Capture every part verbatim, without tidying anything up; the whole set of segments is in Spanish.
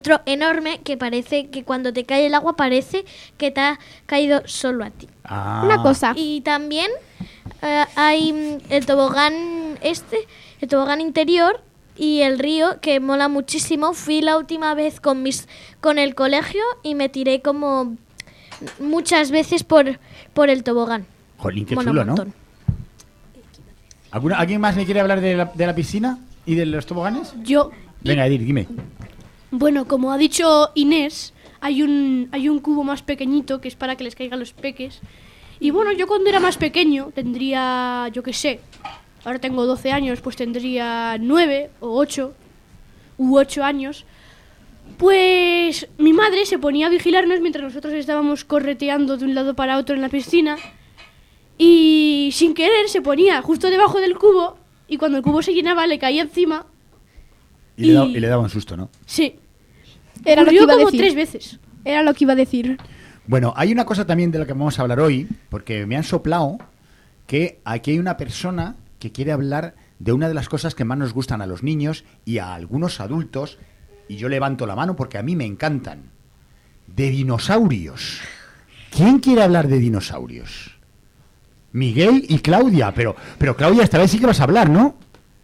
otro enorme que parece que cuando te cae el agua parece que te ha caído solo a ti. Ah. Una cosa. Y también eh, hay mm, el tobogán este, el tobogán interior y el río que mola muchísimo. Fui la última vez con mis con el colegio y me tiré como muchas veces por por el tobogán. Jolín, qué Mola chulo, un ¿no? montón. ¿Alguna, ¿Alguien más me quiere hablar de la, de la piscina y de los toboganes? Yo, Venga, Edith, dime. bueno, como ha dicho Inés, hay un, hay un cubo más pequeñito que es para que les caigan los peques. Y bueno, yo cuando era más pequeño tendría, yo qué sé, ahora tengo doce años, pues tendría nueve o ocho u ocho años. Pues mi madre se ponía a vigilarnos mientras nosotros estábamos correteando de un lado para otro en la piscina. Y sin querer se ponía justo debajo del cubo y cuando el cubo se llenaba le caía encima. Y, Le, da- Y- y le daba un susto, ¿no? Sí. Era lo que Ocurrió iba a como decir. tres veces. Era lo que iba a decir. Bueno, hay una cosa también de la que vamos a hablar hoy, porque me han soplado que aquí hay una persona que quiere hablar de una de las cosas que más nos gustan a los niños y a algunos adultos, y yo levanto la mano porque a mí me encantan, de dinosaurios. ¿Quién quiere hablar de dinosaurios? Miguel y Claudia, pero, pero Claudia, esta vez sí que vas a hablar, ¿no?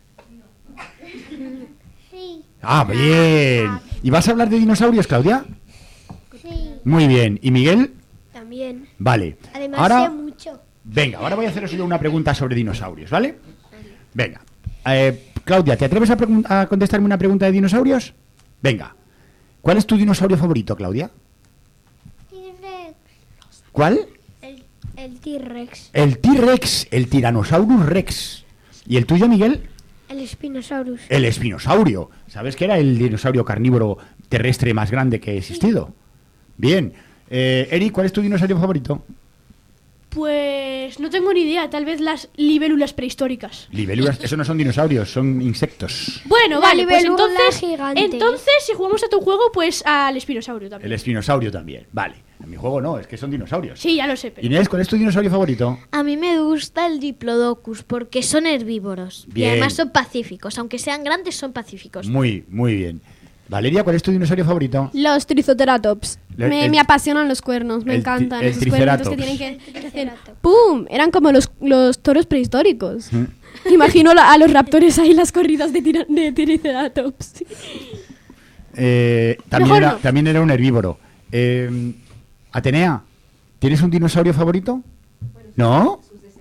Sí, Ah, bien. ¿Y vas a hablar de dinosaurios, Claudia? sí. Muy bien. ¿Y Miguel? También. Vale. Además Ahora, sé mucho. venga, ahora voy a haceros yo una pregunta sobre dinosaurios, ¿vale? Venga. Eh, Claudia, ¿te atreves a, pregun- a contestarme una pregunta de dinosaurios? Venga. ¿Cuál es tu dinosaurio favorito, Claudia? T-Rex. ¿Cuál? El, el T-Rex. El T-Rex, el Tyrannosaurus Rex. ¿Y el tuyo, Miguel? El Spinosaurus. El espinosaurio. ¿Sabes que era el dinosaurio carnívoro terrestre más grande que ha existido? Bien. Eh, Eric, ¿cuál es tu dinosaurio favorito? Pues no tengo ni idea, tal vez las libélulas prehistóricas. Libélulas, eso no son dinosaurios, son insectos. Bueno, La vale, pues libélula entonces, gigante. entonces si jugamos a tu juego, pues al espinosaurio también. El espinosaurio también. Vale. En mi juego no, es que son dinosaurios. Sí, ya lo sé, pero... Inés, ¿cuál es tu dinosaurio favorito? A mí me gusta el Diplodocus porque son herbívoros Bien. y además son pacíficos, aunque sean grandes son pacíficos. Muy, muy bien. Valeria, ¿cuál es tu dinosaurio favorito? Los triceratops. Le- Me, el- me apasionan los cuernos, me el encantan. tri- el esos cuernitos triceratops. que tienen que, que hacer Triceratops. ¡pum! Eran como los, los toros prehistóricos. Mm. Imagino la- a los raptores ahí en las corridas de, tira- de triceratops. Eh, también, Mejor era, no. también era un herbívoro. Eh, Atenea, ¿tienes un dinosaurio favorito? ¿No?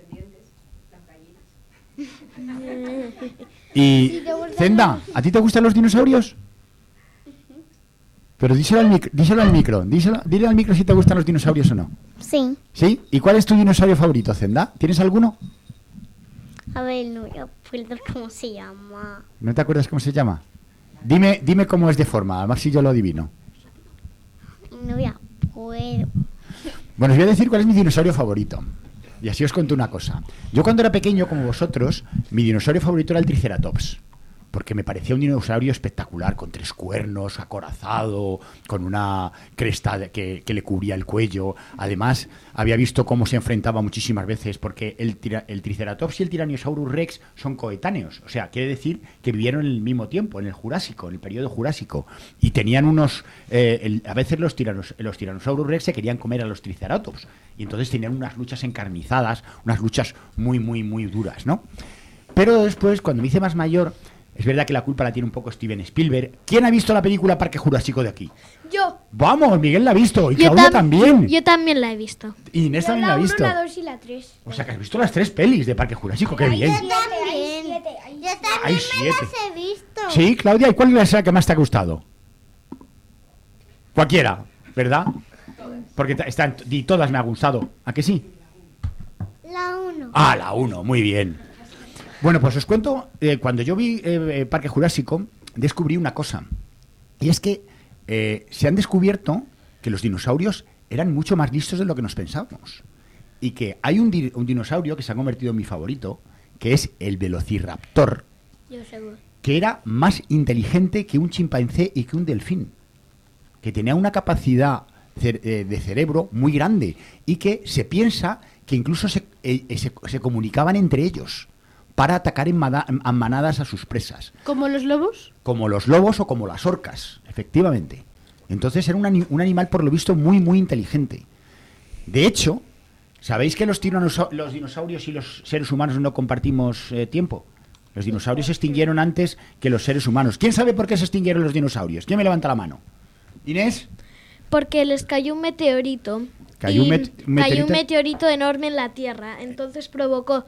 Y Si te gustan Zenda, ¿a ti te gustan los dinosaurios? Pero díselo al micro, díselo al micro, díselo- dile al micro si te gustan los dinosaurios o no. Sí. ¿Sí? ¿Y cuál es tu dinosaurio favorito, Zenda? ¿Tienes alguno? A ver, no me acuerdo cómo se llama. ¿No te acuerdas cómo se llama? Dime, dime cómo es de forma, a ver si yo lo adivino. No me acuerdo. Bueno, os voy a decir cuál es mi dinosaurio favorito. Y así os cuento una cosa. Yo cuando era pequeño, como vosotros, mi dinosaurio favorito era el Triceratops. Porque me parecía un dinosaurio espectacular, con tres cuernos, acorazado, con una cresta de- que, que le cubría el cuello. Además, había visto cómo se enfrentaba muchísimas veces, porque el, tira- el Triceratops y el Tyrannosaurus Rex son coetáneos. O sea, quiere decir que vivieron en el mismo tiempo, en el Jurásico, en el periodo Jurásico. Y tenían unos... eh, el- a veces los, tiranos, los Tyrannosaurus Rex se querían comer a los Triceratops. Y entonces tenían unas luchas encarnizadas, unas luchas muy, muy, muy duras, ¿no? Pero después, cuando me hice más mayor... Es verdad que la culpa la tiene un poco Steven Spielberg. ¿Quién ha visto la película Parque Jurásico de aquí? Yo. Vamos, Miguel la ha visto. Y Yo Claudia tam- también. Yo también la he visto. Y Inés también la ha visto. la dos y la tres. O sea que has visto las tres pelis de Parque Jurásico. ¡Qué bien! Yo también. Yo también Hay me siete. las he visto. Sí, Claudia, ¿y cuál es la que más te ha gustado? Cualquiera, ¿verdad? Porque ta- están, y todas me ha gustado. ¿A que sí? La uno. Ah, la uno, muy bien. Bueno, pues os cuento, eh, cuando yo vi eh, eh, Parque Jurásico, descubrí una cosa. Y es que eh, se han descubierto que los dinosaurios eran mucho más listos de lo que nos pensábamos. Y que hay un, di- un dinosaurio que se ha convertido en mi favorito, que es el Velociraptor, Yo seguro. que era más inteligente que un chimpancé y que un delfín. Que tenía una capacidad cer- eh, de cerebro muy grande y que se piensa que incluso se, eh, eh, se, se comunicaban entre ellos. para atacar en, mada- en manadas a sus presas, ¿Como los lobos? como los lobos o como las orcas, efectivamente. Entonces era un, ani- un animal, por lo visto, muy, muy inteligente. De hecho, ¿sabéis que los, tiranosa- los dinosaurios y los seres humanos no compartimos eh, tiempo? Los dinosaurios se extinguieron antes que los seres humanos. ¿Quién sabe por qué se extinguieron los dinosaurios? ¿Quién me levanta la mano? ¿Inés? Porque les cayó un meteorito. Cayó un y met- un cayó meteorito. un meteorito enorme en la Tierra. Entonces provocó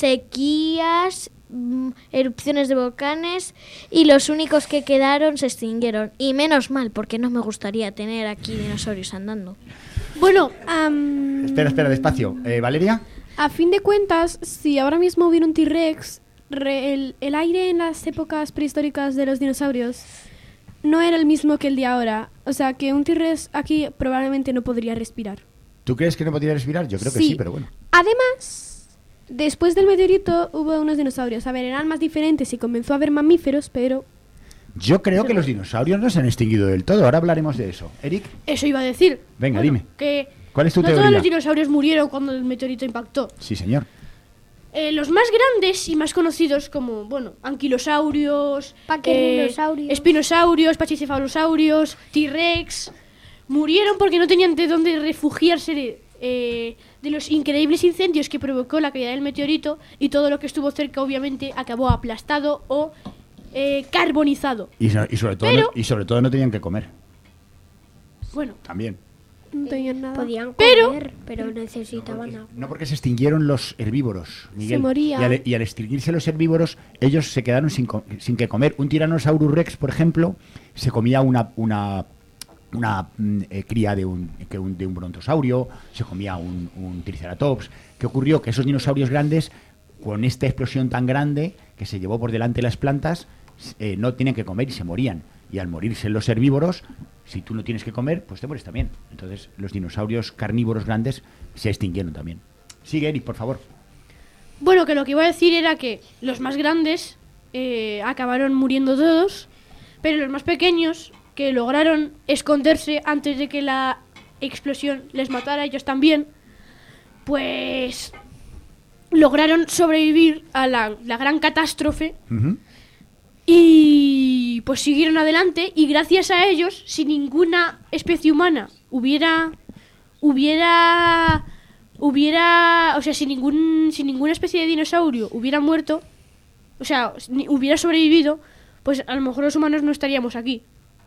sequías, mm, erupciones de volcanes y los únicos que quedaron se extinguieron. Y menos mal, porque no me gustaría tener aquí dinosaurios andando. Bueno, Am, Espera, espera, despacio. Eh, ¿Valeria? A fin de cuentas, si ahora mismo hubiera un T-Rex, re- el, el aire en las épocas prehistóricas de los dinosaurios no era el mismo que el de ahora. O sea, que un T-Rex aquí probablemente no podría respirar. ¿Tú crees que no podría respirar? Yo creo que sí, pero bueno. Además, después del meteorito hubo unos dinosaurios. A ver, eran más diferentes y comenzó a haber mamíferos, pero... Yo creo que los dinosaurios no se han extinguido del todo. Ahora hablaremos de eso. Eric, eso iba a decir. venga, Bueno, dime. Que ¿Cuál es tu no todos teoría? los dinosaurios murieron cuando el meteorito impactó. Sí, señor. Eh, los más grandes y más conocidos como, bueno, anquilosaurios, Paquirrinosaurios. eh, espinosaurios, pachicefalosaurios, T-Rex, murieron porque no tenían de dónde refugiarse de, eh, de los increíbles incendios que provocó la caída del meteorito, y todo lo que estuvo cerca obviamente acabó aplastado o eh, carbonizado. Y, so- y sobre todo Pero- no, y sobre todo no tenían que comer. Bueno, También. No tenían nada. Podían Pero- comer, pero, necesitaban agua. No porque se extinguieron los herbívoros, Miguel. Se moría. Y al, y al extinguirse los herbívoros, ellos se quedaron sin, co- sin que comer. Un Tyrannosaurus Rex, por ejemplo, se comía una una, una mm, eh, cría de un, que un- de un brontosaurio, se comía un, un Triceratops. ¿Qué ocurrió? Que esos dinosaurios grandes, con esta explosión tan grande que se llevó por delante las plantas, eh, no tienen que comer y se morían. Y al morirse los herbívoros, si tú no tienes que comer, pues te mueres también. Entonces los dinosaurios carnívoros grandes se extinguieron también. Sigue, Eric, por favor. bueno, que lo que iba a decir era que los más grandes eh, acabaron muriendo todos, pero los más pequeños, que lograron esconderse antes de que la explosión les matara, ellos también, pues lograron sobrevivir a la, la gran catástrofe Ujú. y pues siguieron adelante, y gracias a ellos, si ninguna especie humana hubiera hubiera hubiera, o sea, si ningún si ninguna especie de dinosaurio hubiera muerto, o sea, ni- hubiera sobrevivido, pues a lo mejor los humanos no estaríamos aquí,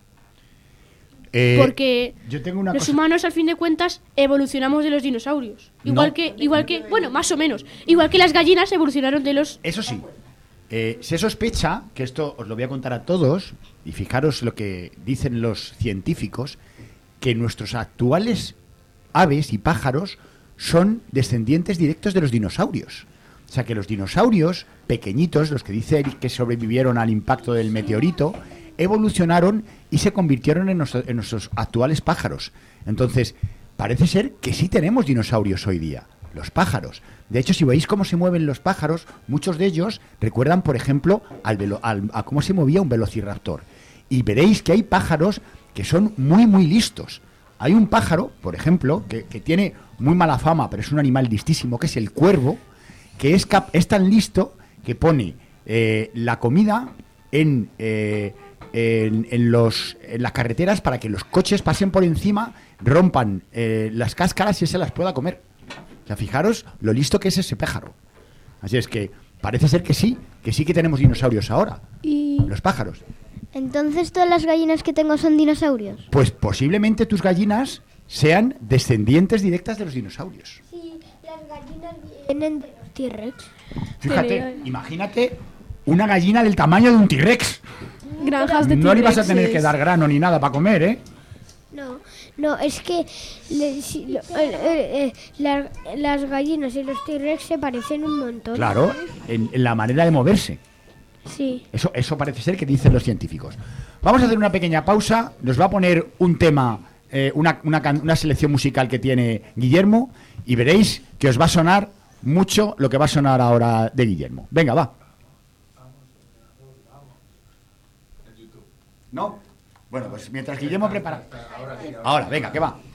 Eh, porque yo tengo una los cosa- humanos al fin de cuentas evolucionamos de los dinosaurios, igual No. que igual que, bueno, más o menos, igual que las gallinas evolucionaron de los Eso sí, eh, se sospecha, que esto os lo voy a contar a todos, y fijaros lo que dicen los científicos, que nuestros actuales aves y pájaros son descendientes directos de los dinosaurios. O sea, que los dinosaurios pequeñitos, los que dice Eric que sobrevivieron al impacto del meteorito, evolucionaron y se convirtieron en, nuestro- en nuestros actuales pájaros. Entonces, parece ser que sí tenemos dinosaurios hoy día, los pájaros. De hecho, si veis cómo se mueven los pájaros, muchos de ellos recuerdan, por ejemplo, al velo- al- a cómo se movía un velociraptor. Y veréis que hay pájaros que son muy, muy listos. Hay un pájaro, por ejemplo, que, que tiene muy mala fama, pero es un animal listísimo, que es el cuervo, que es, cap- es tan listo que pone eh, la comida en, eh, en, en los, en las carreteras para que los coches pasen por encima, rompan eh, las cáscaras y se las pueda comer. O sea, fijaros lo listo que es ese pájaro. Así es que parece ser que sí, que sí que tenemos dinosaurios ahora, Y los pájaros. Entonces todas las gallinas que tengo son dinosaurios. Pues posiblemente tus gallinas sean descendientes directas de los dinosaurios. Sí, las gallinas vienen de los T-Rex. Fíjate, imagínate una gallina del tamaño de un T-Rex. granjas de No le ibas a tener T-Rexes. que dar grano ni nada para comer, ¿eh? No, no, es que le- si- lo- eh, eh, eh, la- las gallinas y los T-Rex se parecen un montón. Claro, en, en la manera de moverse. Sí. Eso, eso parece ser que dicen los científicos. Vamos a hacer una pequeña pausa. Nos va a poner un tema, eh, una, una, can- una selección musical que tiene Guillermo, y veréis que os va a sonar mucho lo que va a sonar ahora de Guillermo. Venga, va. ¿No? Bueno, pues mientras Guillermo prepara... Ahora, venga, que va.